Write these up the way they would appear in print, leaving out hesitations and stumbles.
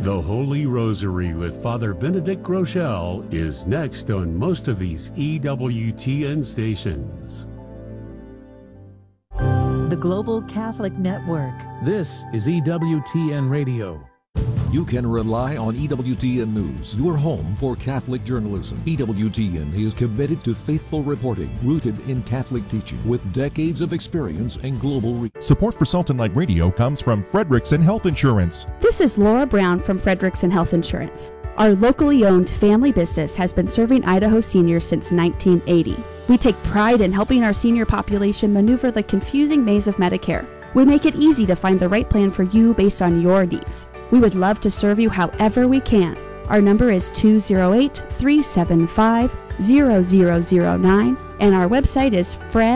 The Holy Rosary with Father Benedict Groeschel is next on most of these EWTN stations. The Global Catholic Network. This is EWTN Radio. You can rely on EWTN News, your home for Catholic journalism. EWTN is committed to faithful reporting, rooted in Catholic teaching, with decades of experience and global reach. Support for Salt and Light Radio comes from Fredrickson Health Insurance. This is Laura Brown from Fredrickson Health Insurance. Our locally owned family business has been serving Idaho seniors since 1980. We take pride in helping our senior population maneuver the confusing maze of Medicare. We make it easy to find the right plan for you based on your needs. We would love to serve you however we can. Our number is 208-375-0009, and our website is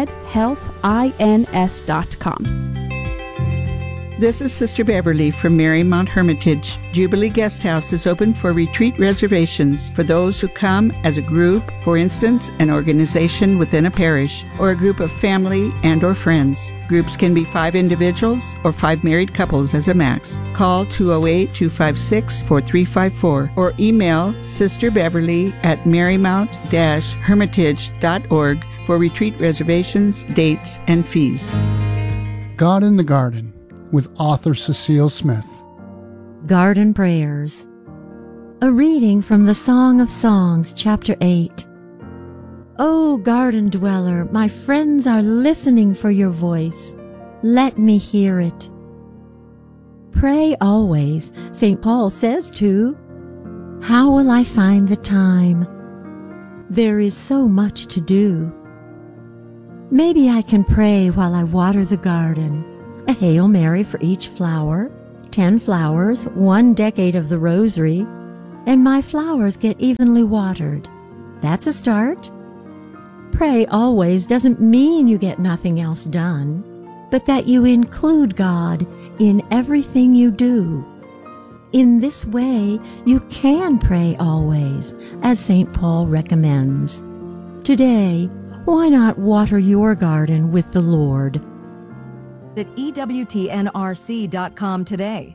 fredhealthins.com. This is Sister Beverly from Marymount Hermitage. Jubilee Guest House is open for retreat reservations for those who come as a group, for instance, an organization within a parish, or a group of family and or friends. Groups can be 5 individuals or 5 married couples as a max. Call 208-256-4354 or email Sister Beverly at marymount-hermitage.org for retreat reservations, dates, and fees. God in the Garden, with author Cecile Smith. Garden Prayers. A reading from the Song of Songs, chapter 8. O garden dweller, my friends are listening for your voice. Let me hear it. Pray always, St. Paul says to. How will I find the time? There is so much to do. Maybe I can pray while I water the garden. A Hail Mary for each flower, 10 flowers, 1 decade of the rosary, and my flowers get evenly watered. That's a start. Pray always doesn't mean you get nothing else done, but that you include God in everything you do. In this way, you can pray always, as St. Paul recommends. Today, why not water your garden with the Lord? At EWTNRC.com today.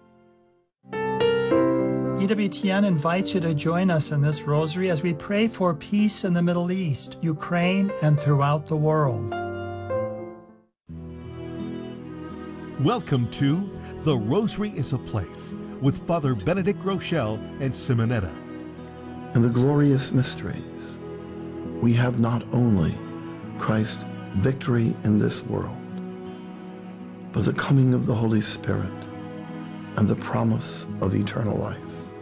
EWTN invites you to join us in this rosary as we pray for peace in the Middle East, Ukraine, and throughout the world. Welcome to The Rosary is a Place with Father Benedict Groeschel and Simonetta. In the glorious mysteries, we have not only Christ's victory in this world, but the coming of the Holy Spirit and the promise of eternal life.